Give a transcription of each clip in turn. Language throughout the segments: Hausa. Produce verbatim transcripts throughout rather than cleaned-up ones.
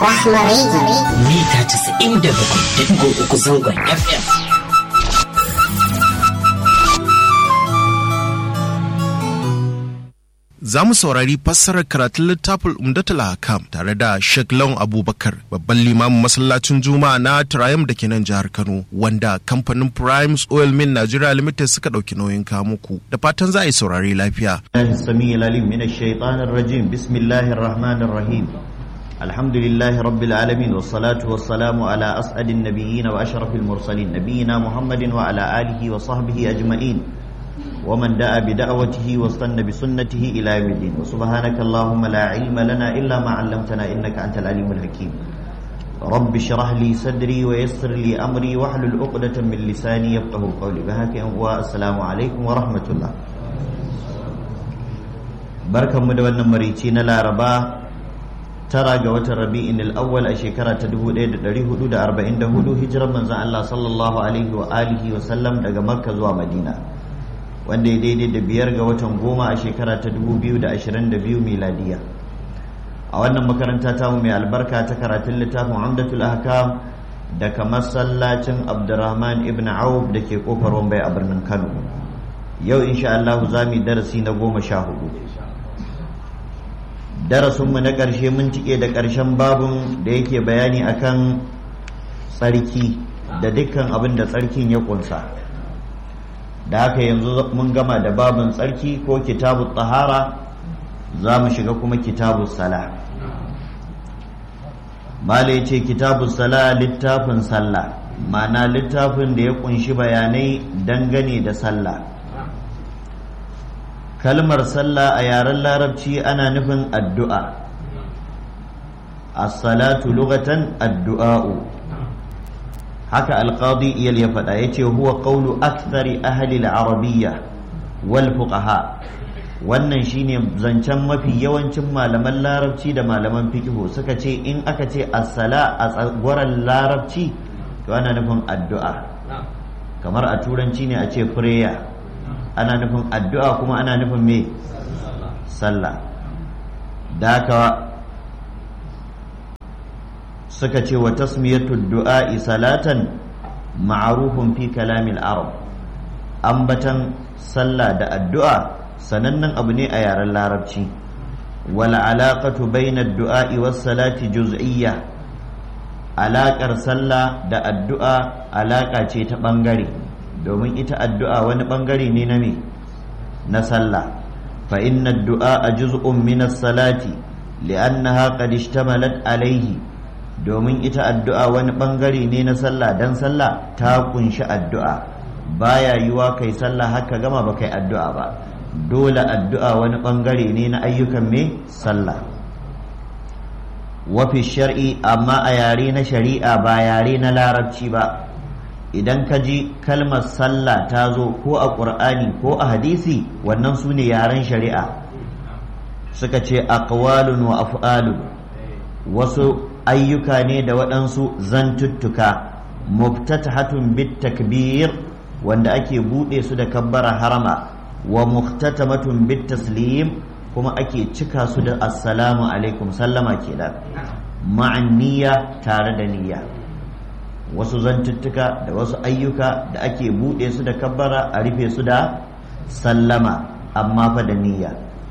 Rahma Radio. Mita casa'in da bakwai da digo uku zangon F M. Za mu saurari fassarar karatun littafin Umdatul Ahkam tare da Sheikh Lawan Abubakar, babban limamin masallacin Juma'a na Triumph da ke nan jihar Kano, wanda kamfanin Primes Oil Mill Nigeria Limited suka ɗauki nauyin kawo muku. Da fatan za a yi saurari lafiya. Sami'il alim min ash-shaytanir rajim. Bismillahir rahmanir rahim. Alhamdulillahi rabbil alamin was salatu was salamu ala as'adin nabiyyin wa ashrafil mursalin nabiyyina Muhammadin wa ala alihi wa sahbihi ajma'in. ومن دعا بدعوته واستنى بسنته إلى يوم الدين وسبحانك اللهم لا علم لنا إلا ما علمتنا إنك أنت العليم الحكيم رب اشرح لي صدري ويسر لي أمري واحلل عقدة من لساني يفقهوا قولي بهاك والسلام عليكم ورحمة الله بركة مدونة مريتين العرباء ترى جوات الربيع الأول أشيكرة تدهو دريه دود أربعين دهودو هجرة من زعل الله صلى الله عليه وآله وسلم دقى مركز ومدينة wanda ya daidai da biyar ga watan goma a shekara ta dubu biyu da ashirin da biyu miladiya a wannan makaranta ta mu mai albarka ta karatun littafin Umdatul Ahkam daga masallacin Abdurrahman ibn Auf da ke kofar Wambai a birnin Kano. Yau insha Allah za mu yi darasi na goma sha hudu. Darasinmu na ƙarshe mun cike da ƙarshen babun da yake bayani akan tsarki da dukkan abin da tsarkin ya ƙunsa. Da haka yanzu mun gama da babin tsarki ko kitabu tahara, za mu shiga kuma kitabu sala. Mala ya ce kitabu sala littafin sallah, ma'ana littafin da ya kunshi bayanai dangane da sallah. Kalmar sallah a yaren larabci ana nufin addu'a. As-salatu lugatan addu'a'u. haka alqadi iyal ya faɗa yace huwa qawlu akthari ahli al-arabiyya wal fuqaha, wannan shine zancen mafi yawancin malaman larabci da malaman fiqh suka ce in aka ce as-sala a tsagwaran larabci to ana nufin addu'a, kamar a turanci ne a ce prayer, ana nufin addu'a kuma ana nufin me sallah. da haka suka ce wa tasmiyatu du'a'i salatan ma'rufun fi kalamil arab, ambatan sallah da addu'a sanannen abu ne a yaren larabci. wal alaqatu bayna ad-du'a'i was salati juz'iyya, alaƙar sallah da addu'a alaƙa ce ta ɓangare, domin ita addu'a wani ɓangare ne na me na sallah. fa inna ad-du'a juz'un min as-salati li'annaha qad ishtamalat alayhi, domin ita addu'a wani ɓangare ne na sallah, don sallah ta kunshi addu'a. baya yiwa kai sallah haka gama ba kai addu'a ba, dole addu'a wani ɓangare ne na ayyukan me sallah. wafi shar'i, amma a yare na shari'a ba yare na larabci ba, idan ka ji kalmar sallah ta zo ko a ƙur'ani ko a hadisi, wannan su ne yaren shari'a. suka ce aqwalun wa af'alun, wasu ayyuka ne da waɗansu zantuttuka, muftatahatun bit takbir, wanda ake buɗe su da kabbara harama, wa muhtatamatun bit taslim, kuma ake cika su da assalamu alaikum sallama kenan, ma'an niyya, tare da niyya. wasu zantuttuka da wasu ayyuka da ake buɗe su da kabbara a rufe su da sallama, amma fa da niyya.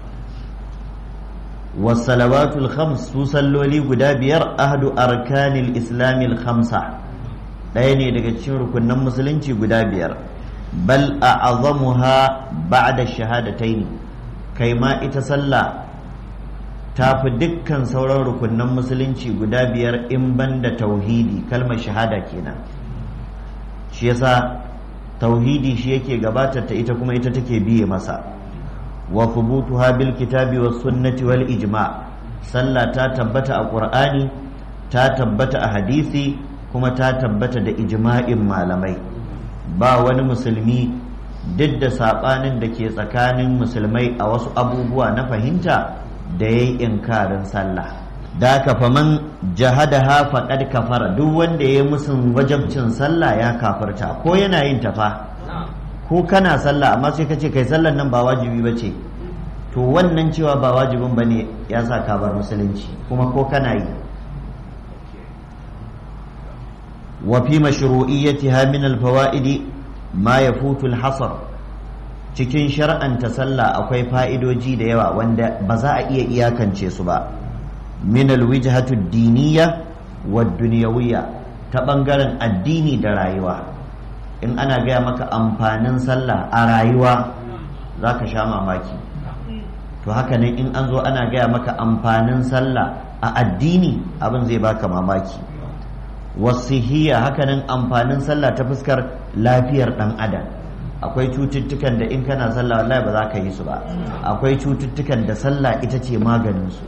wasalawatul khams, su salloli guda biyar, ahadu arkanil islamil khamsa, ɗaya ne daga cikin rukunan musulunci guda biyar. bal a'zamuha ba'da shahadataini, kai ma ita sallah ta fi dukkan sauran rukunan musulunci guda biyar in banda tauhidi, kalmar shahada kenan. shi yasa tauhidi shi yake gabatar ta, ita kuma ita take biye masa. wa thubutuha bil kitabi was sunnati wal ijma', sallah ta tabbata a qur'ani, ta tabbata a hadisi, kuma ta tabbata da ijma'in malamai. ba wani musulmi, duk da sabanin da ke tsakanin musulmai a wasu abubuwa na fahimta, da yayi inkarin sallah. da ka faman jahadaha faqad kafara, duk wanda yayi musun wajibcin sallah ya kafirta, ko yana yin tafa, ko kana sallah amma sai ka ce kai sallan nan ba wajibi ba ce, to wannan cewa ba wajibin bane ya sa ka bar musulunci, kuma ko kana yi wa fi mashru'iyyatiha min al-fawaid ma yafutu al-hasr cikin shar'anta sallah akwai fa'idoji da yawa wanda ba za a iya iyakance su ba min al-wijhatu ad-diniyya wad-dunyawiyya ta bangaren addini da rayuwa in ana gaya maka amfanin sallah a rayuwa zaka sha mamaki to haka ne in an zo ana gaya maka amfanin sallah a addini abin zai baka mamaki wasihiyya haka nan amfanin sallah ta fuskar lafiyar dan adam akwai cututtukan da in kana sallah wallahi ba za ka yi su ba akwai cututtukan da sallah ita ce maganin su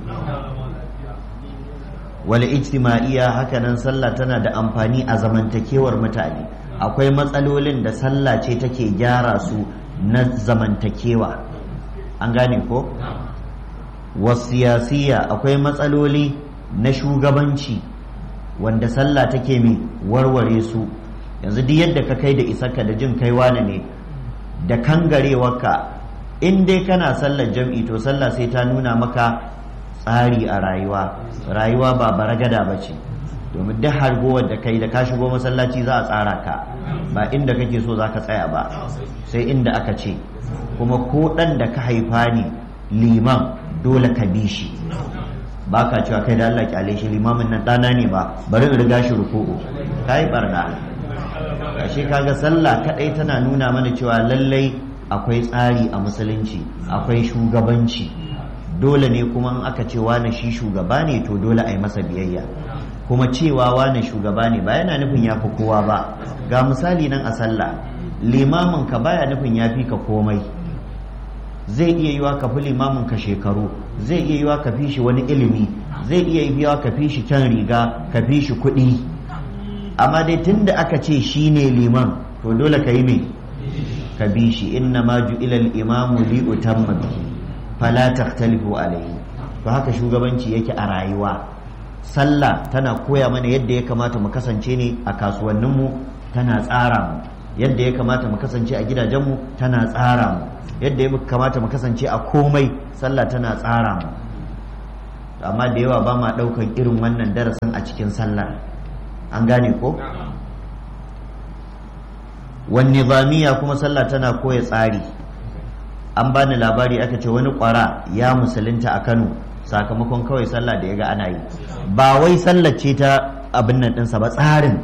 wal ijtima'iyya haka nan sallah tana da amfani a zamantakewar mutane akwai matsalolin da sallah ce take gyara su na zamantakewa an gane ko wasiyasiya akwai matsaloli na shugabanci wanda sallah take mai warware su yanzu duk yadda ka kai da isarka da jin kai wane ne da kangarewarka in dai kana sallar jam'i to sallah sai ta nuna maka tsari a rayuwa rayuwa ba baragada ba ce domin duk hargowar da kai da ka shigo masallaci za a tsara ka ba inda kake so za ka tsaya ba sai inda aka ce kuma ko ɗan da ka haifa ne liman dole ka bi shi ba ka cewa kai da Allah kyale shi limamin nan ɗana ne ba bari in riga shi ruku'u ka yi barna ashe kaga sallah kaɗai tana nuna mana cewa lallai akwai tsari a musulunci akwai shugabanci dole ne kuma in aka ce wane shi shugaba ne to dole a yi masa biyayya kuma cewa wane shugaba ne ba yana nufin ya fi kowa ba ga misali nan a sallah limamin ka baya nufin ya fi ka komai zai iya yiwa ka fi limamin ka shekaru zai iya yiwa ka fi shi wani ilimi zai iya yiwa ka fi shi kyan riga ka fi shi kuɗi amma dai tunda aka ce shi ne liman to dole ka yi mai ka bi shi inna ma ju'ila al-imamu li utamma bihi fala takhtalifu alayhi to haka shugabanci yake a rayuwa sallah tana koya mana yadda ya kamata mu kasance ne a kasuwanninmu tana tsara mu yadda ya kamata mu kasance a gidajenmu tana tsara mu yadda ya kamata mu kasance a komai sallah tana tsara mu amma da yawa ba ma ɗaukan irin wannan darasin a cikin sallah an gane ko wani nizamiya kuma sallah tana koya tsari an bani labari aka ce wani kwara ya musulunta a Kano sakamakon kawai sallah da ya ga ana yi ba wai sallah ce ta abin nan ɗinsa ba tsarin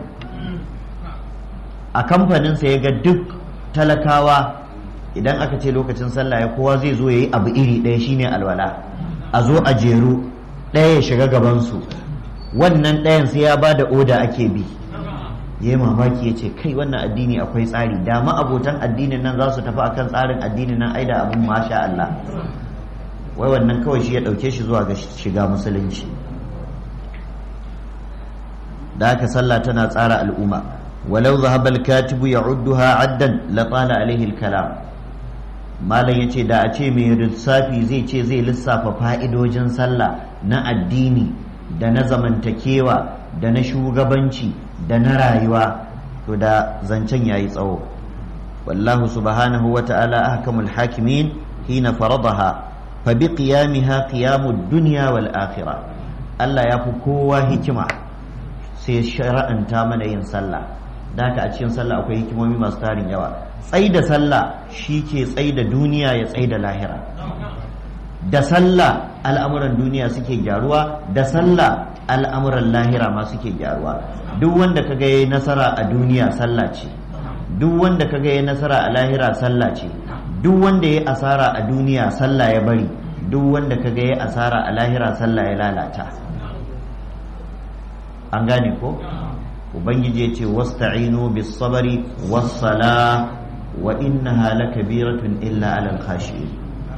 a kamfaninsa ya ga duk talakawa idan aka ce lokacin sallah ya kowa zai zo ya yi abu iri ɗaya shine alwala a zo a jeru ɗaya ya shiga gabansu wannan ɗayan sai ya ba da oda ake bi ya yi mamaki ya ce kai wannan addini akwai tsari da abotan addinin nan za su tafi akan tsarin addinin nan ai da abin masha Allah wai wannan kawai shi ya ɗauke shi zuwa ga shiga musulunci da haka sallah tana tsara al'umma walau zahabal katibu ya'udduha addan la tala alaihi al-kalam malam yace da a ce mai lissafi zai ce zai lissafa fa'idojin sallah na addini da na zamantakewa da na shugabanci da na rayuwa to da zancen yayi tsawo wallahu subhanahu wa ta'ala ahkamul hakimin hina faradaha fa bi qiyamiha qiyamud dunya wal akhirah Allah ya fi kowa hikima sai shara'anta mana yin sallah da haka a cikin sallah akwai hikimomi masu tarin yawa tsai da sallah shi ke tsai da duniya ya tsai da lahira da sallah al'amuran duniya suke gyaruwa da sallah al'amuran lahira ma suke gyaruwa duk wanda kaga yayi nasara a duniya sallah ce duk wanda kaga yayi nasara a lahira sallah ce duk wanda yayi asara a duniya sallah ya bari duk wanda kaga yayi asara a lahira sallah ya lalata an gane ko ubangiji yace wasta'inu bis sabri was sala wa innaha lakabiratun illa alal khashiyin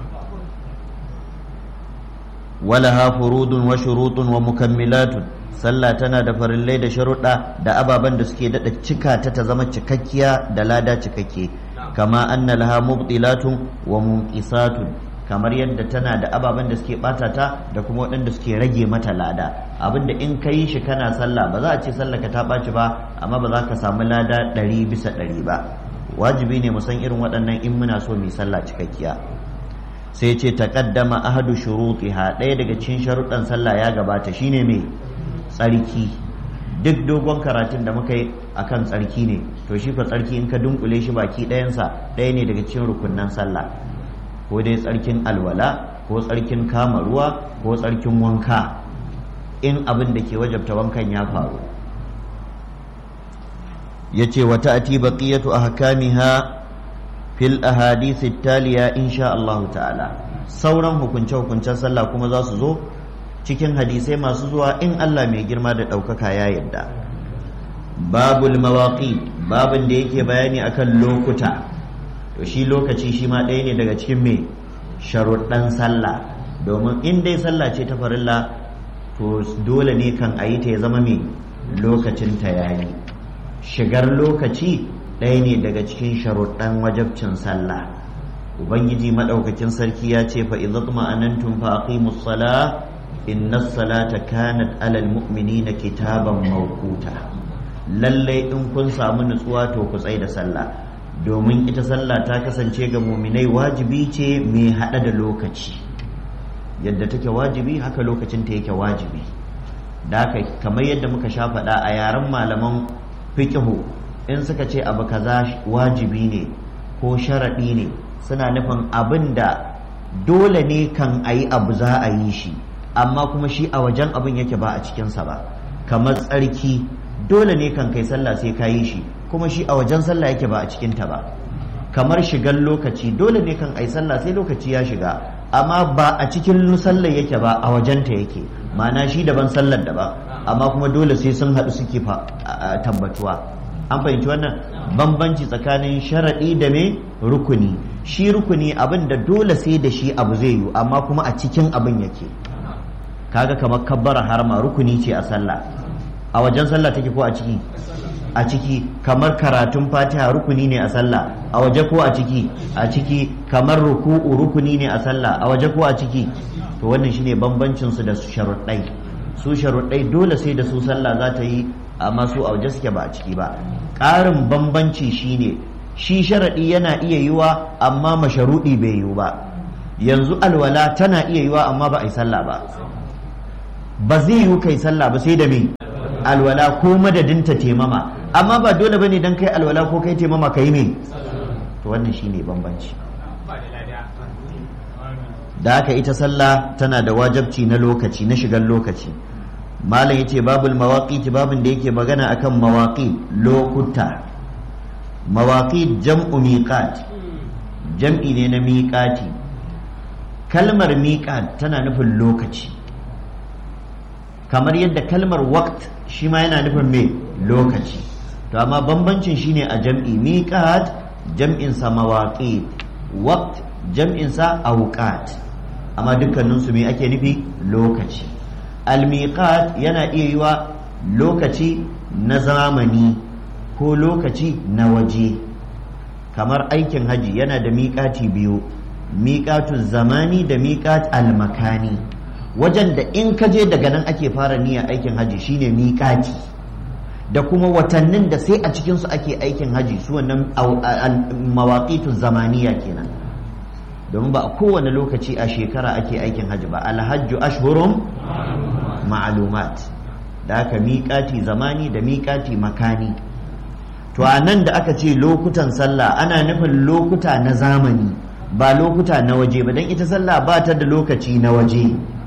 walaha furudun wa shurutun wa mukammilatun sallah tana da farillai da sharuɗa da ababen da suke daɗa cika ta ta zama cikakkiya da lada cikakke kama anna laha mubtilatun wa munqisatun kamar yadda tana da ababen da suke bata ta da kuma waɗanda suke rage mata lada abinda in ka yi shi kana sallah ba za a ce sallah ka ta ɓaci ba amma ba za ka samu lada ɗari bisa ɗari ba wajibi ne mu san irin waɗannan in muna so mu yi sallah cikakkiya sai ce taqaddama ahadu shurutiha ɗaya daga cikin sharuɗan sallah ya gabata shine mai tsarki duk dogon karatun da muka yi akan tsarki ne, to shi fa tsarki in ka dunkule shi baki ɗayansa ɗaya ne daga cikin rukunnan sallah, ko dai tsarkin alwala ko tsarkin kama ruwa ko tsarkin wanka in abin da ke wajabta wankan ya faru. ya ce wa ta'ati baqiyatu ahkamiha fil ahadith taliya insha Allah ta'ala. Sauran hukunce hukuncen sallah kuma za su zo cikin hadisai masu zuwa in Allah mai girma da ɗaukaka ya yarda. Babul mawaqit, babin da yake bayani akan lokuta, to shi lokaci shi ma ɗaya ne daga cikin me sharuɗan sallah, domin in dai sallah ce ta farilla to dole ne kan a yi ta ya zama me lokacin ta yayi. Shigar lokaci ɗaya ne daga cikin sharuɗan wajabcin sallah. Ubangiji maɗaukakin sarki ya ce fa idza tuma'anantum fa aqimus salah inna salata kanat alal mu'minina kitaban mawquta. Lallai in kun samu nutsuwa to ku tsai da sallah, domin ita sallah ta kasance ga muminai wajibi ce mai hada da lokaci. Yadda take wajibi haka lokacin ta yake wajibi. Da haka kamar yadda muka sha faɗa a yaren malaman fiqhu, in suka ce abu kaza wajibi ne ko sharaɗi ne, suna nufin abin da dole ne kan ayi abu za a yi shi, amma kuma shi a wajen abin yake ba a cikinsa ba. Kamar tsarki dole ne kan kai sallah sai ka yi shi, kuma shi a wajen sallah yake ba a cikinta ba. Kamar shigar lokaci dole ne kan ai sallah sai lokaci ya shiga, amma ba a cikin sallar yake ba, a wajenta yake. Ma'ana shi daban sallar daban, amma kuma dole sai sun haɗu suke tabbatuwa. An fahimci wannan bambanci tsakanin sharaɗi da me rukuni. Shi rukuni abin da dole sai da shi abu zai yi, amma kuma a cikin abin yake. Kaga kamar kabbara harma rukuni ce a sallah, a wajen sallah take ko a ciki? A ciki. Kamar karatun fatiha rukuni ne a sallah, a waje ko a ciki? A ciki. Kamar ruku'u rukuni ne a sallah, a waje ko a ciki? To wannan shine bambancin su da sharuɗai. Su sharuɗai dole sai da su sallah za ta yi, amma su a waje suke ba a ciki ba. Ƙarin bambanci shine shi sharaɗi yana iya yiwa amma masharuɗi bai yiwu ba. Yanzu alwala tana iya yiwa amma ba a yi sallah ba. Ba zai yiwu kai sallah ba sai da me alwala ko madadinta temama, amma ba dole bane dan kai alwala ko kai temama kai me. To wannan shine bambanci. Da haka ita sallah tana da wajabci na lokaci, na shigar lokaci. Malam yace babul mawaqit, babin da yake magana akan mawaqit lokuta. Mawaqit jam'u miqat, jam'i ne na miqati. Kalmar miqat tana nufin lokaci, kamar yadda kalmar waqt shi ma yana nufin me lokaci. To amma bambancin shine a jam'i. Miqat jam'in sa mawaqit, waqt jam'in sa awqat, amma dukkanin su me ake nufi lokaci. Al-miqat yana iya yiwa lokaci na zamani ko lokaci na waje. Kamar aikin haji yana da miqati biyu, miqatun zamani da miqat al-makani. Wajen da in ka je daga nan ake fara niyyar aikin haji shine miqati, da kuma watannin da sai a cikin su ake aikin haji, su wannan mawaqitun zamaniya kenan. Domin ba a kowane lokaci a shekara ake aikin haji ba. Alhajju ashhurum ma'lumat, da aka miƙati zamani da miƙati makani. To a nan da aka ce lokutan sallah ana nufin lokuta na zamani, ba lokuta na waje ba, don ita sallah ba ta da lokaci na waje.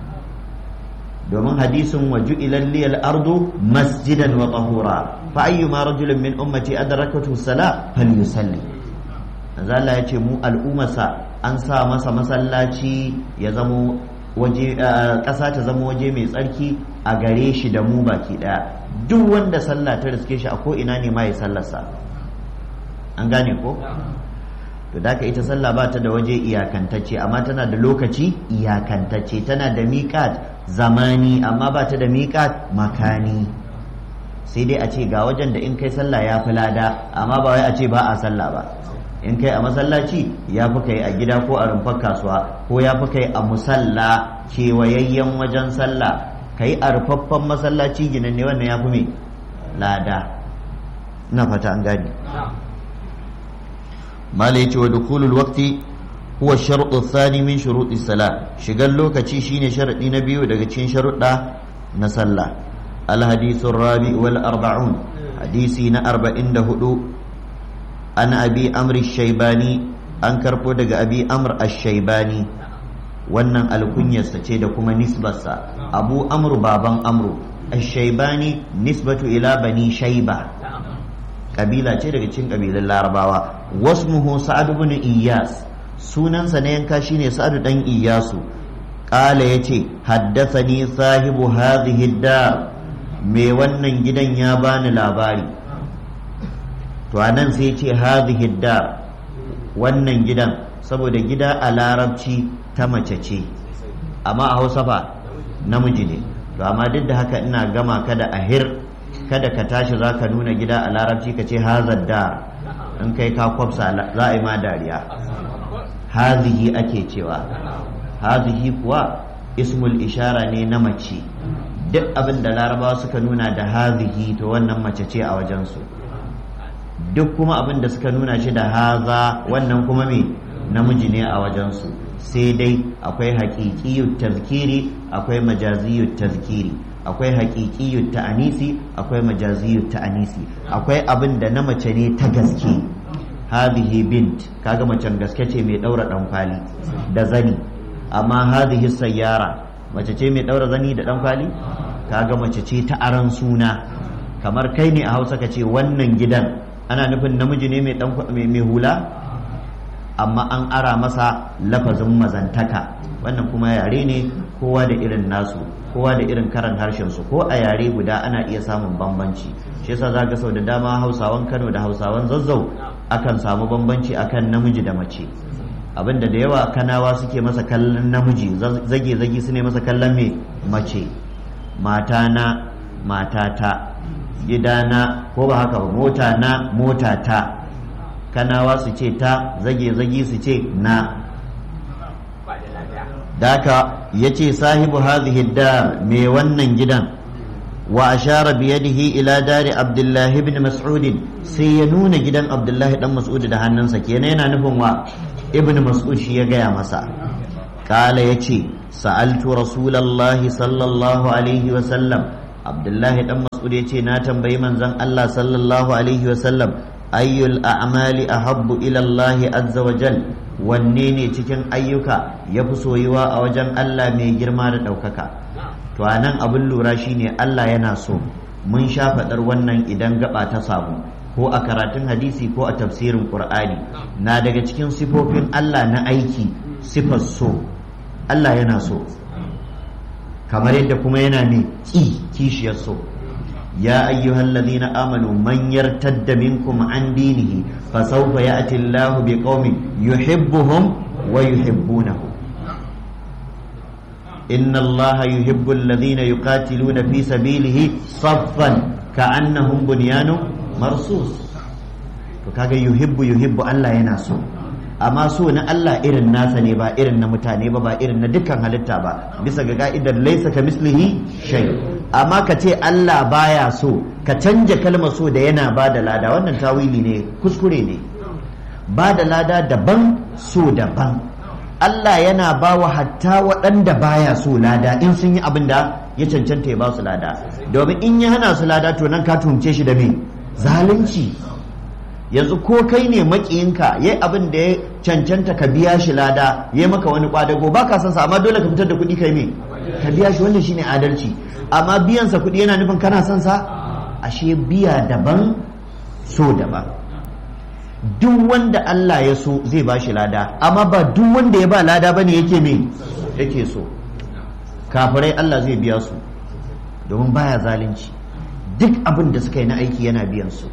Domin hadisin waju ilalliyal ardu masjidan wa tahura fa ayyuma rajulin min ummati adrakatu salah falyusalli. Allah ya ce mu al'ummarsa an sa masa masallaci ya zamo waje, ƙasa ta zama waje mai tsarki a gare shi da mu baki ɗaya. Duk wanda sallah ta riske shi a ko ina ne ma ya sallarsa. An gane ko? To da ita sallah ba ta da waje iyakantacce, amma tana da lokaci iyakantacce. Tana da miƙat zamani amma ba ta da miƙat makani. Sai dai a ce ga wajen da in kai sallah ya fi lada, amma ba wai a ce ba a sallah ba. In kai a masallaci ya fi kai a gida ko a rumfar kasuwa, ko ya fi kai a musalla kewayayyen wajen sallah. Kai a rufaffen masallaci ginin ne wannan ya fi mai lada. Ina fata an gani. Mala ya ce wa dukulul waqti huwa sharɗu thani min shuruɗi salah. Shigar lokaci shine sharaɗi na biyu daga cikin sharuɗa na sallah. الحديث الرابع والأربعون حديثنا أربعين دهدو أن أبي أمر الشيباني أنكر بودك أبي أمر الشيباني wannan alkunyarsa ce da kuma nisbarsa. Abu amru baban amru, ashaibani nisbatu ila bani shaiba, kabila ce daga cikin kabilan larabawa. Wasmuhu sa'ad ibn iyas, sunansa na yanka shine sa'ad dan iyasu. Qala yace haddathani sahibu hadhihi dar, me wannan gidan ya bani labari. To anan sai yace hadhihi dar, wannan gidan, saboda gida a larabci ta mace ce, amma a hausa fa namiji ne. To amma duk da haka ina gama kada a hir, kada ka tashi za ka nuna gida a larabci ka ce hazar da, in kai ka kwafsa za a yi ma dariya. Hazihi ake cewa, hazihi kuwa ismul ishara ne na mace. Duk abin da larabawa suka nuna da hazihi to wannan mace ce a wajensu, duk kuma abin da suka nuna shi da haza wannan kuma me namiji ne a wajensu. Sai dai akwai haƙiƙiyut tazkiri, akwai majaziyut tazkiri, akwai haƙiƙiyut ta'anisi, akwai majaziyut ta'anisi. Akwai abin da na mace ne ta gaske, hadhihi bint, kaga macen gaske ce mai daura dankwali da zani. Amma hadhihi sayyara, mace ce mai daura zani da dankwali, kaga mace ce ta aran suna. Kamar kai ne a Hausa ka ce wannan gidan, ana nufin namiji ne mai hula, amma an ara masa lafazin mazantaka. Wannan kuma yare ne, kowa da irin nasu, kowa da irin karan harshen su. Ko a yare guda ana iya samun bambanci. Shi yasa zaka sau da dama Hausawan Kano da Hausawan Zazzau akan samu bambanci akan namiji da mace. Abinda da yawa Kanawa suke masa kallon namiji, zage zage su ne masa kallon me mace. Matana, matata, gidana, ko ba haka ba, mota na, motata. Kanawa su ce ta, zage-zage su ce na. Daka ya ce sahibu hadhihi dar, me wannan gidan. Wa ashara biyadihi ila dari Abdullahi ibn Mas'ud, sai ya nuna gidan Abdullahi dan Mas'ud da hannunsa, kenan yana nufin wa ibn Mas'ud shi ya gaya masa. Kala ya ce sa'altu rasulallahi sallallahu alaihi wa sallam, Abdullahi dan Mas'ud ya ce na tambayi manzon Allah sallallahu alaihi wa sallam, ayyul a'mali ahabbu ila Allah azza wa jal, wanne ne cikin ayyuka yafi soyuwa a wajen Allah mai girma da ɗaukaka. To anan abin lura shine Allah yana so. Mun sha faɗar wannan idan gaba ta samu, ko a karatun hadisi ko a tafsirin Qur'ani. Na daga cikin sifofin Allah na aiki sifar so. Allah yana so, kamar yadda kuma yana ne ki kishiyar so. يا أيها الذين آمنوا من يرتد منكم عن دينه فسوف يأتي الله بقوم يحبهم ويحبونه إن الله يحب الذين يقاتلون في سبيله صفا كأنهم بنيان مرصوص. فكاga yuhibbu yuhibbu Allah yana so, amma so na Allah irin nasa ne, ba irin na mutane ba, ba irin na dukkan halitta ba, bisa ga ka'idar laisa ka mislihi shay. Amma ka ce Allah baya so, ka canja kalmar so da yana ba da lada, wannan tawili ne, kuskure ne. Ba da lada daban, so daban. Allah yana ba wa hatta waɗanda baya so lada in sun yi abin da ya cancanta ya ba su lada, domin in ya hana su lada to nan ka tuhumce shi da me zalunci. Yanzu ko kai ne makiyinka yayi abin da ya cancanta ka biya shi lada, yayi maka wani kwadago ba ka san sa, amma dole ka fitar da kuɗi kai me ka biya shi, wannan shine adalci. Amma biyan sa kuɗi yana nufin kana son sa? Ashe biya daban, so daban. Duk wanda Allah ya so zai ba shi lada, amma ba duk wanda ya ba lada bane yake me yake so. Kafirai Allah zai biya su domin baya zalunci, duk abin da suka yi na aiki yana biyan su.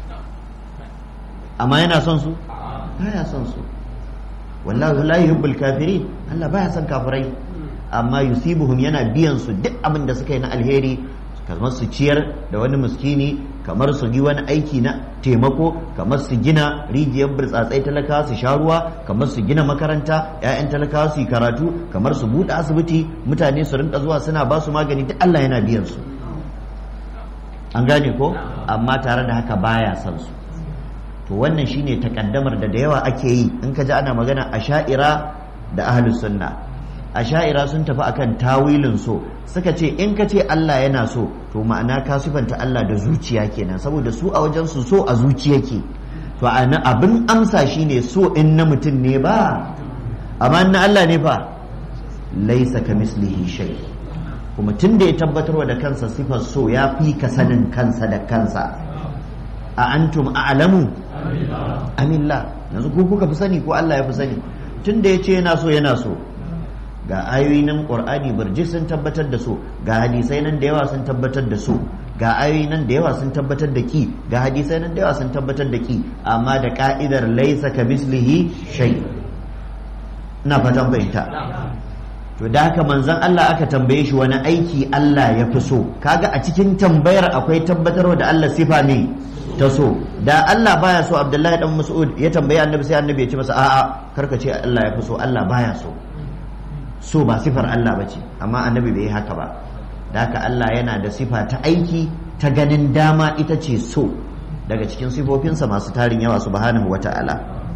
Amma yana son su? Baya son su. Wallahu la yuhibbul kafirin, Allah baya son kafirai, amma yusibuhum yana biyan su duk abin da suka yi na alheri, kamar su ciyar da wani miskini, kamar su yi wani aiki na taimako, kamar su gina rijiyar burtsatsai talakawa su sha ruwa, kamar su gina makaranta ƴaƴan talakawa su yi karatu, kamar su buɗe asibiti mutane su rinka zuwa suna ba su magani, duk Allah yana biyan su. An gane ko? Amma tare da haka baya son su. To wannan shine takaddamar da da yawa ake yi, in ka ji ana magana asha'ira da ahlus sunna. asha'ira sun tafi akan tawilin so, suka ce in ka ce Allah yana so to ma'ana ka sifanta Allah da zuciya kenan, saboda su a wajen su so a zuciya ke. To ana abin amsa shine so in na mutum ne ba, amma na Allah ne fa laisa kamislihi shay. Kuma tun da ya tabbatarwa da kansa sifar so ya fi ka sanin kansa da kansa. A antum a'lamu amillah, yanzu ku kuka fi sani ko Allah ya fi sani? Tun da ya ce yana so yana so, ga ayoyi nan Qur'ani burji sun tabbatar da so, ga hadisai nan da yawa sun tabbatar da so, ga ayoyi nan da yawa sun tabbatar da ki, ga hadisai nan da yawa sun tabbatar da ki, amma da ka'idar laisa kamislihi shay. Ina fatan fahimta. To da haka manzon Allah aka tambaye shi wani aiki Allah ya fi so, kaga a cikin tambayar akwai tabbatarwa da Allah sifa ne ta so. Da Allah baya so, Abdullahi dan Mas'ud ya tambaye annabi sai annabi ya ce masa a'a karka ce Allah ya fi so, Allah baya so. So ba sifar Allah bace, amma annabi bai yi haka ba. Da haka Allah yana da sifa ta aiki, ta ganin dama, ita ce so, daga cikin sifofinsa masu tarin yawa subhanahu wata'ala.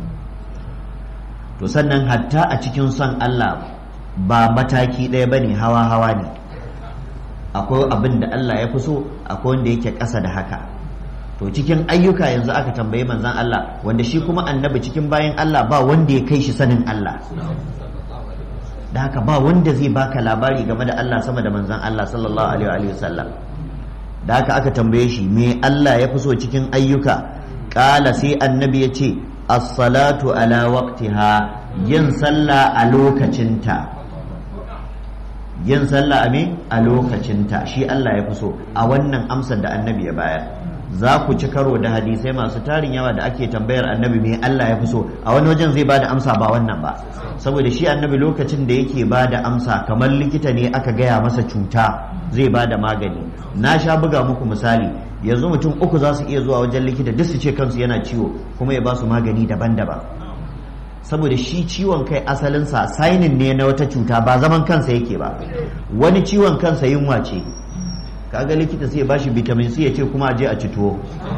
To sannan hatta a cikin son Allah ba mataki ɗaya bane, hawa hawa ne. Akwai abin da Allah ya fi so, akwai wanda yake ƙasa da haka. To cikin ayyuka yanzu aka tambayi manzon Allah, wanda shi kuma annabi cikin bayan Allah ba wanda ya kai shi sanin Allah. Da haka ba wanda zai baka labari game da Allah sama da manzon Allah sallallahu alaihi wa sallam. Da haka aka tambaye shi me Allah ya fi so cikin ayyuka, ƙala sai annabi ya ce as-salatu ala waqtiha, yin sallah a lokacinta. Yin sallah a me a lokacinta shi Allah ya fi so, a wannan amsar da annabi ya bayar. Za ku ci karo da hadisai masu tarin yawa da ake tambayar annabi me Allah ya fi so, a wani wajen zai bada amsa ba wannan ba, saboda shi annabi lokacin da yake bada amsa kamar likita ne aka gaya masa cuta zai bada magani. Na sha buga muku misali, yanzu mutum uku za su iya zuwa wajen likita duk su ce kansu yana ciwo kuma ya ba su magani daban-daban, saboda shi ciwon kai asalinsa sainin ne na wata cuta, ba zaman kansa yake ba. Wani ciwon kansa yunwa ce, kaga likita sai ya bashi vitamin C ya ce kuma aje a ci tuwo.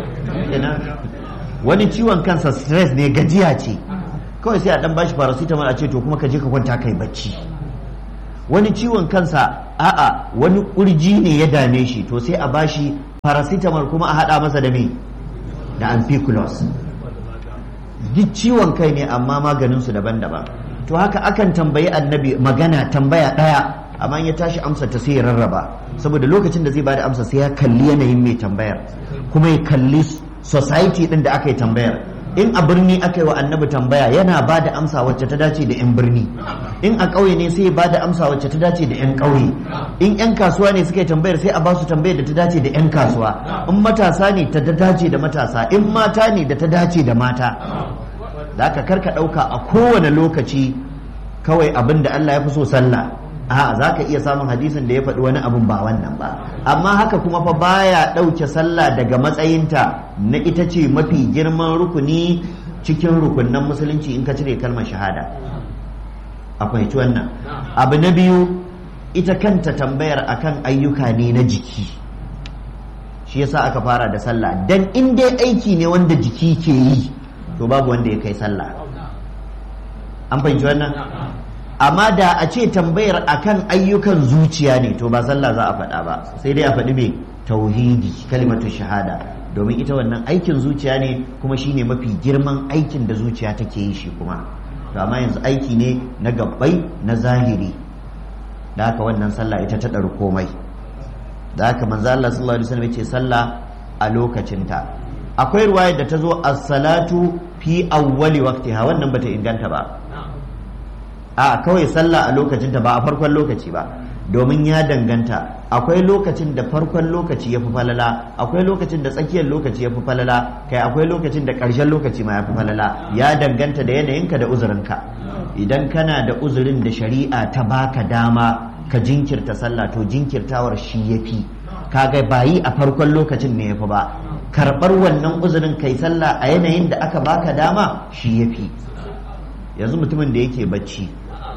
Wani ciwon kansa stress ne, gajiya ce, kawai sai a dan bashi paracetamol a ce to kuma ka je ka kwanta kai bacci. Wani ciwon kansa a'a wani kurji ne ya dame shi, to sai a bashi paracetamol kuma a hada masa da me da ampiclos. Duk ciwon kai ne amma maganin su daban-daban. To haka akan tambayi annabi magana tambaya daya, amma ya tashi amsa ta sai ya rarraba, saboda lokacin da zai bada amsa sai ya kalli yanayin mai tambayar, kuma ya kalli society din da aka yi tambayar. In a birni aka yi wa annabi tambaya yana bada amsa wacce ta dace da 'yan birni, in a ƙauye ne sai ya bada amsa wacce ta dace da 'yan ƙauye, in 'yan kasuwa ne suka yi tambayar sai a ba su tambayar da ta dace da 'yan kasuwa, in matasa ne ta dace da matasa, in mata ne da ta dace da mata. Da aka karka ɗauka a kowane lokaci kawai abin da Allah ya fi so sallah, a za ka iya samun hadisin da ya faɗi wani abun ba wannan ba, amma haka kuma fa baya ɗauke sallah daga matsayinta na ita ce mafi girman rukuni cikin rukunnan musulunci in ka cire kalmar shahada. Akwai ci wannan. Abu na biyu, ita kanta tambayar akan ayyuka ne na jiki, shi yasa aka fara da sallah, dan in dai aiki ne wanda jiki ke yi to babu wanda ya kai sallah. An fahimci wannan? Amma da a ce tambayar akan ayyukan zuciya ne to ba sallah za a faɗa ba, sai dai a faɗi mai tauhidi, kalimatu shahada, domin ita wannan aikin zuciya ne kuma shine mafi girman aikin da zuciya take yi shi kuma. To amma yanzu aiki ne na gabbai na zahiri, da haka wannan sallah ita ta ɗaru komai. Da haka manzo Allah sallallahu alaihi wasallam ya ce sallah a lokacinta. Akwai ruwaya da ta zo as-salatu fi awwali waqtiha, wannan bata inganta ba. A kawai sallah a lokacinta ba a farkon lokaci ba, domin ya danganta. Akwai lokacin da farkon lokaci ya fi falala, akwai lokacin da tsakiyar lokaci ya fi falala, kai akwai lokacin da ƙarshen lokaci ma ya fi falala. Ya danganta da yanayinka da uzurinka. Idan kana da uzurin da shari'a ta baka dama ka jinkirta sallah, to jinkirtawar shi ya fi. Kaga ba yi a farkon lokacin ne ya fi ba, karɓar wannan uzurin kai sallah a yanayin da aka baka dama shi ya fi. Yanzu mutumin da yake bacci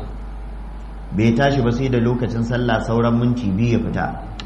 bai tashi ba sai da lokacin sallah sauran minti biyu ya fita,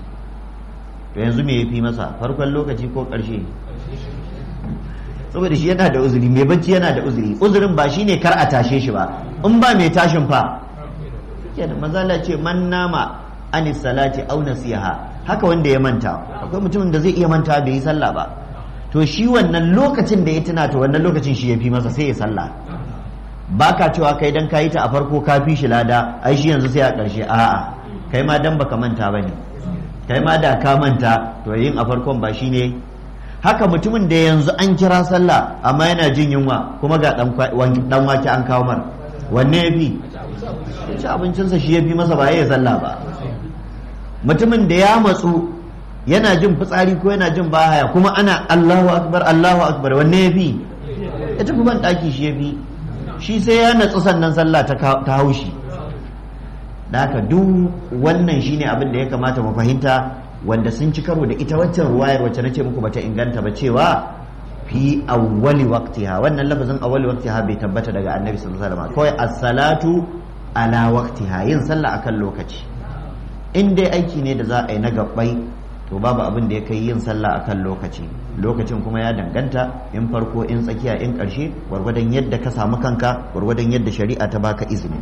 to yanzu me ya fi masa, farkon lokaci ko ƙarshe? Saboda shi yana da uzuri, mai bacci yana da uzuri. Uzurin ba shine kar a tashe shi ba, in ba mai tashin fa kenan manzala ce man nama anis salati aw nasiha, haka wanda ya manta. Akwai mutumin da zai iya manta bai yi sallah ba, to shi wannan lokacin da ya tuna to wannan lokacin shi ya fi masa sai ya sallah. Baka cewa kai dan kayi ta a farko ka fi shi lada, ai shi yanzu sai a ƙarshe. A'a, kai ma dan baka manta bane, kai ma da ka manta to yin a farkon ba shine. Haka mutumin da yanzu an kira sallah amma yana jin yunwa kuma ga dan wake an kawo mar, wanne ya fi? Ci abincinsa shi ya fi masa ba ya sallah ba. Mutumin da ya matsu yana jin fitsari ko yana jin bahaya kuma ana Allahu akbar Allahu akbar, wanne ya fi? Ya tafi ban daki shi ya fi. Shi sai ya natsu sannan sallah ta haushi. Da haka duk wannan shine abin da ya kamata mu fahimta, wanda sun ci karo da ita waccan ruwayar wacce nace muku bata inganta ba, cewa fi awwali waqtiha. Wannan lafazin awwali waqtiha bai tabbata daga annabi sallallahu alaihi wasallam. Kawai as-salatu ala waqtiha, yin sallah akan lokaci. In dai aiki ne da za a yi na gabbai, to babu abin da ya kai yin sallah akan lokaci. Lokacin kuma ya danganta, in farko, in tsakiya, in ƙarshe, gwargwadon yadda ka samu kanka, gwargwadon yadda shari'a ta baka izini.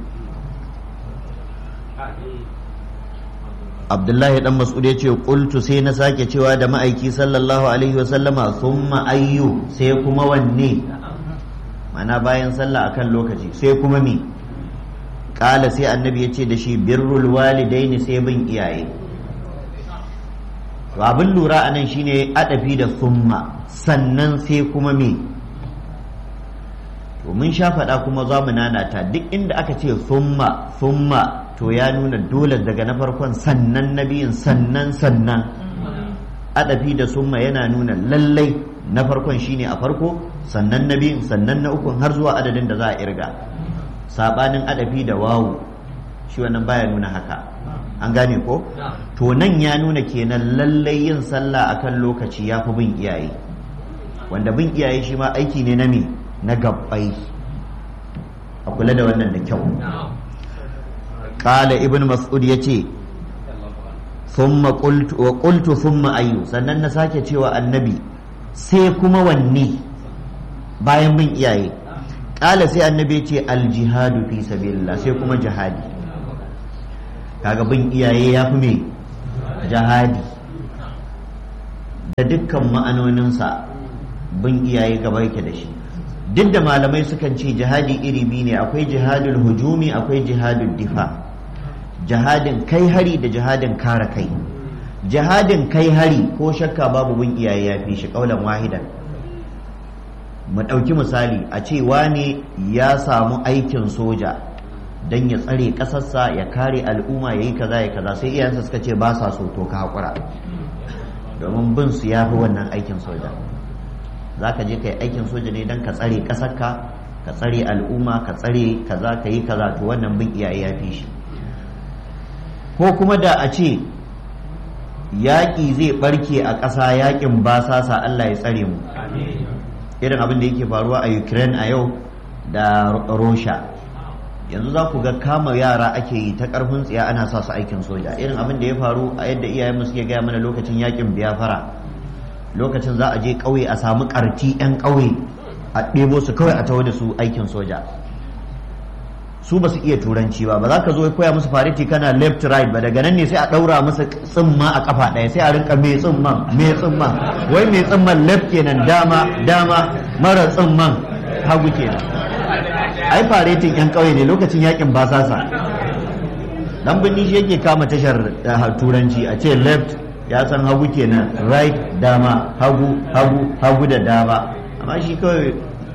Abdullahi dan Mas'ud ya ce qultu sai na sake cewa da ma'aiki sallallahu alaihi wa sallama thumma ayyu, sai kuma wanne? Mana bayan sallah akan lokaci sai kuma me? Kala sai annabi ya ce da shi birrul walidaini, sai bin iyaye. To abin lura anan shine adafi da thumma, sannan sai kuma me? To mun sha faɗa kuma za mu nanata, duk inda aka ce thumma thumma to ya nuna dole daga na farkon sannan na biyun sannan sannan. Adafi da summa yana nuna lallai na farkon shine a farko, sannan na biyun sannan na ukun, har zuwa adadin da za a irga. Sabanin adafi da wawu shi wannan baya nuna haka, an gane ko? To nan ya nuna kenan lallai yin sallah akan lokaci ya fi bin iyaye, wanda bin iyaye shi ma aiki ne na me, na gabbai. A kula da wannan da kyau. Kala ibn Mas'ud ya ce thumma qultu wa qultu thumma ayyu, sannan na sake cewa annabi sai kuma wanne bayan bin iyaye? Kala sai annabi ya ce al-jihadu fi sabilillah, sai kuma jihadi. Kaga bin iyaye ya fi me? Jihadi. Da dukkan ma'anoninsa bin iyaye gaba yake da shi. Duk da malamai sukan ce jihadi iri biyu ne, akwai jihadul hujumi, akwai jihadul difa. Jihadin kai hari da jihadin kare kai. Jihadin kai hari ko shakka babu bin iyaye ya fi shi kaulan wahidan. Mu ɗauki misali, a ce wane ya samu aikin soja don ya tsare ƙasarsa, ya kare al'umma, ya yi kaza ya kaza, sai iyayensa suka ce ba sa so, to ka haƙura, domin bin su ya fi wannan aikin soja. Za ka je ka yi aikin soja ne don ka tsare ƙasarka, ka tsare al'umma, ka tsare kaza, ka yi kaza, to wannan bin iyaye ya fi shi. Ko kuma da a ce yaƙi zai ɓarke a ƙasa, yaƙin basasa, Allah ya tsare mu, irin abin da yake faruwa a Ukraine a yau da Russia. Yanzu za ku ga kama yara ake yi ta ƙarfin tsiya, ana sa su aikin soja. Irin abin da ya faru a yadda iyayenmu suke gaya mana lokacin yaƙin Biafra, lokacin za a je ƙauye a samu ƙarti 'yan ƙauye a ɗebo su kawai a tawo da su aikin soja. Su ba su iya turanci ba, ba za ka zo koya musu fariti kana left right ba, daga nan ne sai a ɗaura musu tsimma a kafa ɗaya, sai a rinka mai tsimman mai tsimman, wai mai tsimman left kenan, dama dama, mara tsimman hagu kenan. Ai faretin 'yan ƙauye ne lokacin yakin basasa. Dan birni shi yake kama tashar turanci, a ce left ya san hagu kenan, right dama, hagu hagu hagu da dama. Amma shi kawai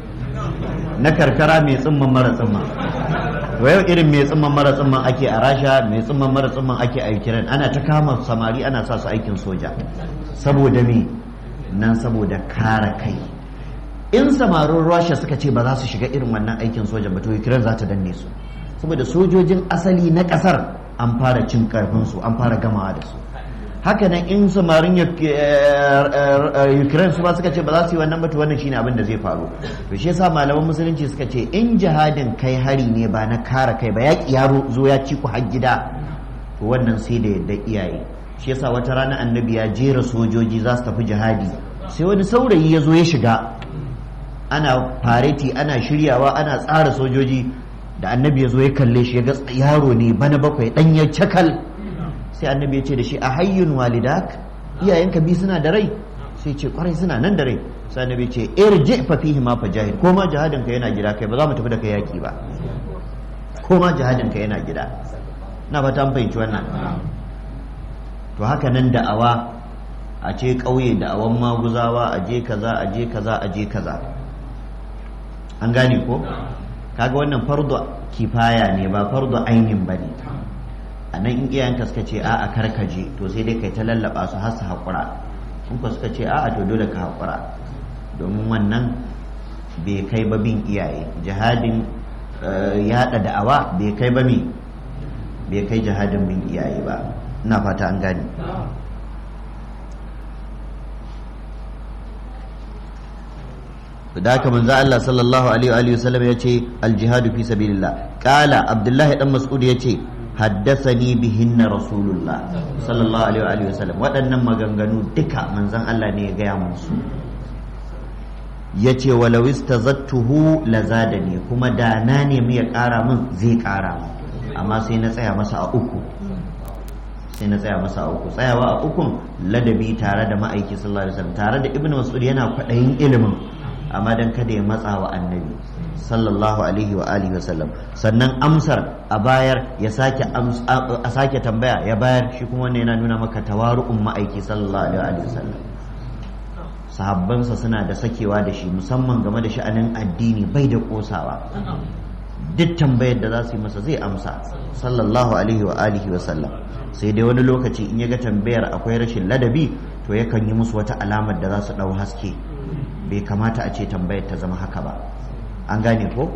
na karkara mai tsimman mara tsimman. To yau irin mai tsimman mara tsimman ake a Rasha, mai tsimman mara tsimman ake a Ukraine. Ana ta kama samari ana sa su aikin soja. Saboda me? Nan saboda kare kai. In samarin Rasha suka ce ba za su shiga irin wannan aikin soja ba, to Ukraine za ta danne su. Saboda sojojin asali na kasar an fara cin karfin su, an fara gamawa da su. Haka nan in samarin Ukraine su ba suka ce ba za su yi wannan ba, to wannan shine abin da zai faru. To shi yasa malaman musulunci suka ce in jihadin kai hari ne ba na kare kai ba, yaƙi yaro zo ya ci ku har gida, to wannan sai da yadda iyaye. Shi yasa wata rana annabi ya jera sojoji za su tafi jihadi, sai wani saurayi ya zo ya shiga, ana fareti, ana shiryawa, ana tsara sojoji, da annabi ya zo ya kalle shi ya ga yaro ne bana bakwai dan ya cakal sai annabi ya ce da shi a hayyun walidak iyayenka bi suna da rai sai ce kwarai suna nan da rai sai annabi ce irji fa fihi ma fajahid ko ma jihadin ka yana gida kai ba za mu tafi da kai yaki ba ko ma jihadin ka yana gida na fata an fahimci wannan to haka nan da'awa a ce ƙauye da'awan maguzawa a je kaza a je kaza a je kaza an gane ko kaga wannan fardu kifaya ne ba fardu ainin bane a nan in iyayenka suka ce a'a karkaje to sai dai kai ta lallaba su har su haƙura in ka suka ce a'a to dole ka haƙura domin wannan bai kai ba bin iyaye jihadin yaɗa da'awa bai kai ba mi bai kai jihadin bin iyaye ba ina fata an gane da haka manzo Allah sallallahu alaihi wa sallam yace al-jihadu fi sabilillah qala abdullahi dan mas'ud yace haddathani bihinna rasulullah sallallahu alaihi wa sallam waɗannan maganganu duka manzon Allah ne ya gaya musu yace walau istazattuhu lazadani kuma da na nemi ya ƙara min zai ƙara min amma sai na tsaya masa a uku sai na tsaya masa a uku tsayawa a ukun ladabi tare da ma'aiki sallallahu alaihi wasallam tare da ibnu mas'ud yana kwaɗayin ilimin amma dan kada ya matsa wa annabi sallallahu alaihi wa alihi wasallam sannan amsar a bayar ya sake a sake tambaya ya bayar shi kuma wannan yana nuna maka tawaru'un ma'aiki sallallahu alaihi wasallam sahabbansa suna da sakewa da shi musamman game da sha'anin addini bai da kosawa duk tambayar da za su yi masa zai amsa sallallahu alaihi wa alihi wasallam sai dai wani lokaci in ya ga tambayar akwai rashin ladabi to yakan yi musu wata alamar da za su ɗau haske bai kamata a ce tambayar ta zama haka ba an gane ko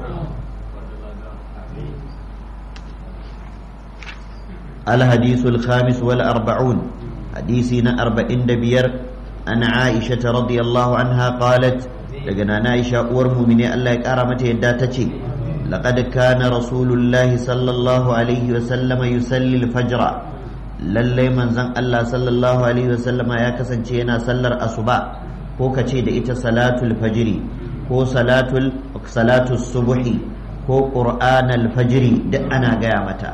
al-hadisul khamis wal arba'un hadisi na arba'in da biyar an Aisha radiyallahu anha qalat daga nana Aisha uwar mu'mini Allah ya kara mata yadda ta ce laqad kana rasulullahi sallallahu alaihi wa sallama yusalli al-fajr lallai manzon Allah sallallahu alaihi wa sallama ya kasance yana sallar asuba ko ka ce da ita salatul fajiri ko salatul salatul subuhi ko qur'anal fajiri duk ana gaya mata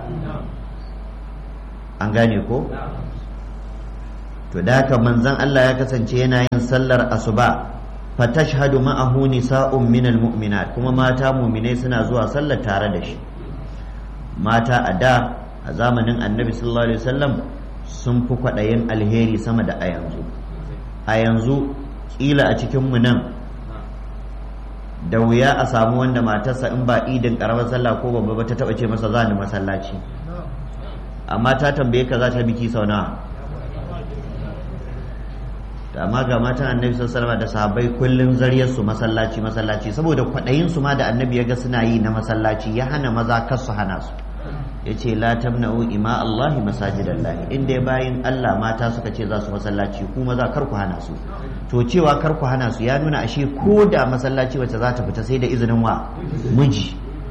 an gane ko to da haka manzon Allah ya kasance yana yin sallar asuba fatashhadu ma'ahu nisa'un minal mu'minat kuma mata mu'minai suna zuwa sallar tare da shi mata a da a zamanin annabi sallallahu alaihi wasallam sun fi kwaɗayin alheri sama da a yanzu a yanzu kila a cikinmu nan da wuya a samu wanda matarsa in ba idin karamar sallah ko babba ba ta taba ce masa za ni masallaci amma ta tambaye ka za ta biki sau nawa amma ga matan annabi sallallahu alaihi wasallam da sahabbai kullun zariyar su masallaci masallaci saboda kwaɗayin su ma da annabi ya ga suna yi na masallaci ya hana maza kar su hana su yace la tamna'u ima Allahi masajidallahi inda bayin Allah mata suka ce za su masallaci ku maza kar ku hana su to cewa kar ku hana su ya nuna ashe ko da masallaci wacce za ta fita sai da izinin wa miji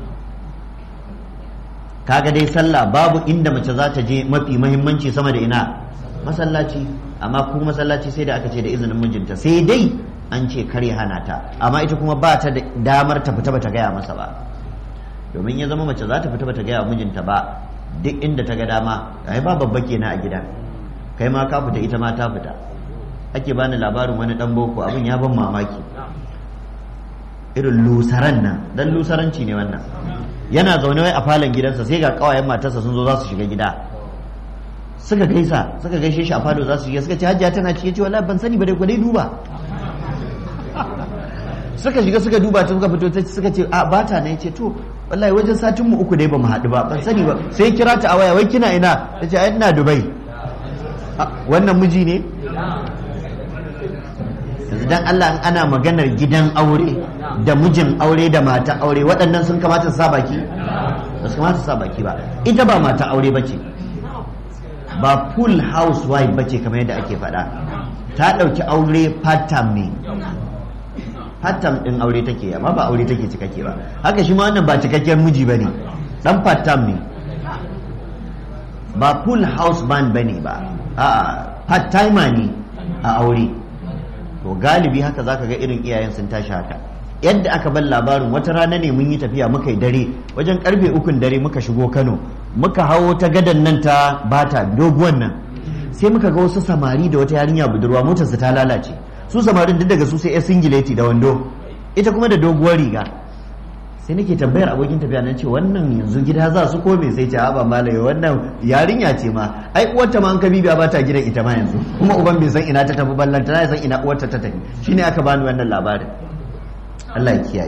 kaga dai sallah babu inda mace za ta je mafi muhimmanci sama da ina masallaci amma ku masallaci sai da aka ce da izinin mijinta sai dai an ce kar ya hana ta amma ita kuma ba ta da damar ta fita bata gaya masa ba domin ya zama mace za ta fita bata gaya mijinta ba duk inda ta ga dama ai ba babba kenan a gida kai ma ka fita ita ma ta fita ake bani labarin wani dan boko abin ya ban mamaki irin lusaran nan dan lusaranci ne wannan yana zaune wai a falon gidansa sai ga kawayen matarsa sun zo za su shiga gida suka gaisa suka gaishe shi a falo za su shiga suka ce hajjiya tana cike ce wallahi ban sani ba dai ku dai duba suka shiga suka duba ta suka fito suka ce a bata ne ce to wallahi wajen satin mu uku dai ba mu haɗu ba ban sani ba sai kira ta a waya wai kina ina ta ce ai ina Dubai wannan miji ne yanzu dan Allah in ana maganar gidan aure da mijin aure da mata aure waɗannan sun kamata su sa baki ba su kamata su sa baki ba ita ba mata aure bace ba full housewife bace kamar yadda ake faɗa ta ɗauki aure part time ne part-time din aure take amma ba aure take cikakke ba haka shi ma wannan ba cikakken miji bane dan part-time ne ba full house band bane ba a part-timer ne a aure to galibi haka zaka ga irin iyayen sun tashi haka yadda aka bar labarin wata rana ne mun yi tafiya muka yi dare wajen karfe ukun dare muka shigo Kano muka hawo ta gadan nan ta bata doguwan nan sai muka ga wasu samari da wata yarinya budurwa motar su ta lalace su samarin duk daga su sai singileti da wando ita kuma da doguwar riga sai nake tambayar abokin tafiya nan ce wannan yanzu gida za su ko me sai ce a ba malaye wannan yarinya ce ma ai uwarta ma an ka bibiya ba ta gidan ita ma yanzu kuma uban bai san ina ta tafi ballanta na san ina uwarta ta tafi shine aka bani wannan labarin Allah ya kiyaye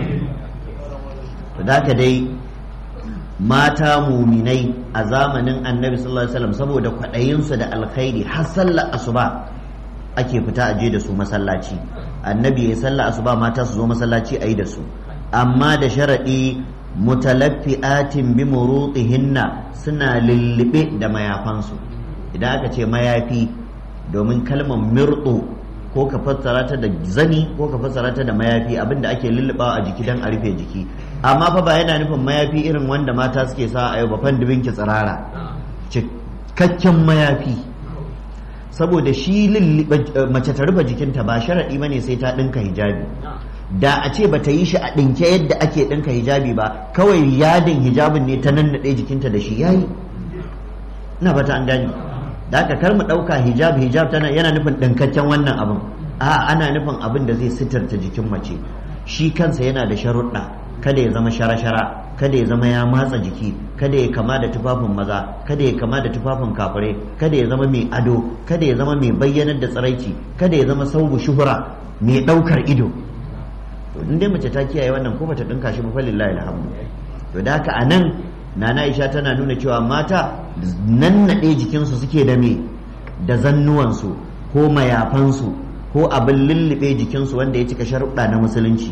to da dai mata muminai a zamanin annabi sallallahu alaihi wasallam saboda kwaɗayinsu da alkhairi har sallar asuba ake fita aje da su masallaci annabi ya sallar asuba mata su zo masallaci ayi da su amma da sharaɗi mutalaffi'atin bi murutihinna suna lullube da mayafansu idan aka ce mayafi domin kalmar mirɗu ko ka fassara ta da zani ko ka fassara ta da mayafi abinda ake lullubawa a jiki dan a rufe jiki amma fa ba yana nufin mayafi irin wanda mata suke sa a yau ba fan dubin ki tsirara cikakken mayafi saboda shi mace ta rufe jikinta ba sharaɗi bane sai ta ɗinka hijabi da a ce bata yi shi a ɗinke yadda ake ɗinka hijabi ba kawai yadin hijabin ne ta nannaɗe jikinta da shi yayi ina fata an gani da aka kar mu ɗauka hijab hijab tana yana nufin ɗinkakken wannan abin a ana nufin abin da zai sitarta jikin mace shi kansa yana da sharuɗa kada ya zama shara-shara kada ya zama ya matsa jiki kada ya kama da tufafin maza kada ya kama da tufafin kafirai kada ya zama mai ado kada ya zama mai bayyanar da tsiraici kada ya zama saubu shuhura mai ɗaukar ido to in dai mace ta kiyaye wannan ko bata ɗinka shi ba fa lillahi alhamdu to da haka anan Nana Aisha tana nuna cewa mata nan naɗe jikinsu suke da me da zannuwansu ko mayafansu ko abin lullube jikinsu wanda ya cika sharuɗa na musulunci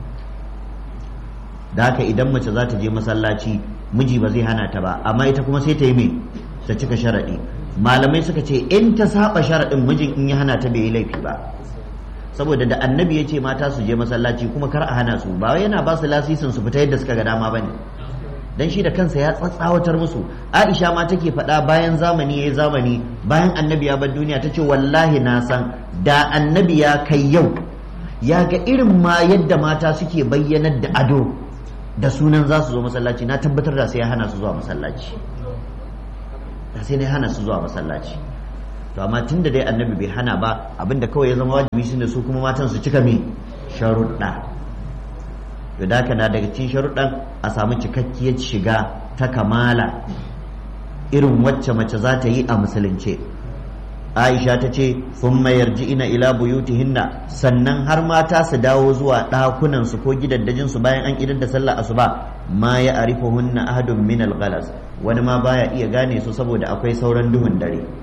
da haka idan mace za ta je masallaci miji ba zai hana ta ba amma ita kuma sai ta yi me ta cika sharaɗi malamai suka ce in ta saba sharaɗin mijin in ya hana ta bai yi laifi ba saboda da annabi ya ce mata su je masallaci kuma kar a hana su ba yana ba su lasisin su fita yadda suka ga dama bane dan shi da kansa ya tsatsawatar musu Aisha ma take faɗa bayan zamani yayi zamani bayan annabi ya bar duniya tace wallahi na san da annabi ya kai yau ya ga irin ma yadda mata suke bayyanar da ado da sunan za su zo masallaci na tabbatar da sai ya hana su zuwa masallaci da sai ne hana su zuwa masallaci to amma tunda dai annabi bai hana ba abinda kawai ya zama wajibi shine su kuma matan su cika me sharuɗa to da na daga cikin sharuɗan a samu cikakkiyar shiga ta kamala irin wacce mace za ta yi a musulunce Aisha ta ce sun mayar ina ila buyutihinna sannan har mata su dawo zuwa ɗakunansu ko gidaddajinsu bayan an idar da sallah asuba ma ya arifuhunna ahadun min al wani ma baya iya gane su saboda akwai sauran duhun dare